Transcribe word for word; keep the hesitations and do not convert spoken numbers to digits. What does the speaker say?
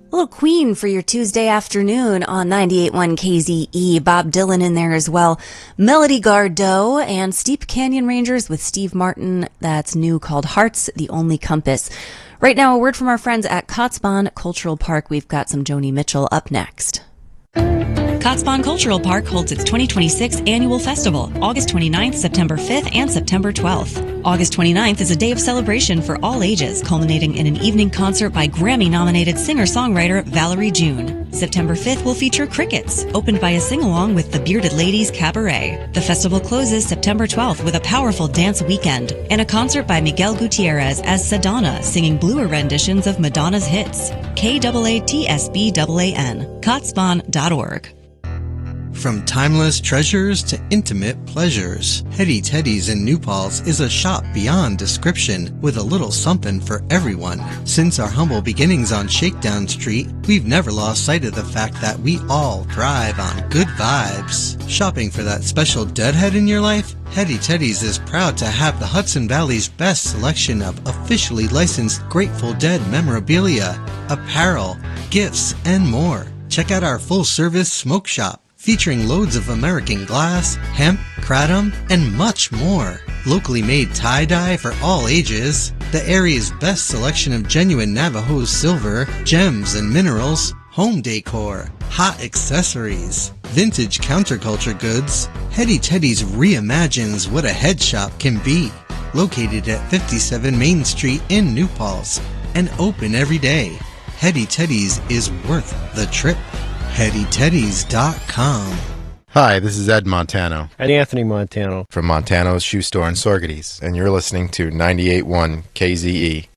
A little Queen for your Tuesday afternoon on ninety-eight point one K Z E. Bob Dylan in there as well. Melody Gardot and Steep Canyon Rangers with Steve Martin. That's new, called Hearts, the Only Compass. Right now, a word from our friends at Kotzebue Cultural Park. We've got some Joni Mitchell up next. Kotzebue Cultural Park holds its twenty twenty-six annual festival, August twenty-ninth, September fifth, and September twelfth. August twenty-ninth is a day of celebration for all ages, culminating in an evening concert by Grammy-nominated singer-songwriter Valerie June. September fifth will feature Crickets, opened by a sing-along with the Bearded Ladies Cabaret. The festival closes September twelfth with a powerful dance weekend and a concert by Miguel Gutierrez as Sedona, singing bluer renditions of Madonna's hits. K A A T S B A A N, kotzebue dot org. From timeless treasures to intimate pleasures, Hetty Teddy's in New Paltz is a shop beyond description with a little something for everyone. Since our humble beginnings on Shakedown Street, we've never lost sight of the fact that we all thrive on good vibes. Shopping for that special deadhead in your life? Hetty Teddy's is proud to have the Hudson Valley's best selection of officially licensed Grateful Dead memorabilia, apparel, gifts, and more. Check out our full-service smoke shop, featuring loads of American glass, hemp, kratom, and much more. Locally made tie-dye for all ages, the area's best selection of genuine Navajo silver, gems and minerals, home decor, hot accessories, vintage counterculture goods. Hetty Teddy's reimagines what a head shop can be. Located at fifty-seven Main Street in New Paltz and open every day. Hetty Teddy's is worth the trip. hetty teddies dot com. Hi, this is Ed Montano. And Anthony Montano. From Montano's Shoe Store in Sorgetes, and you're listening to ninety-eight point one K Z E.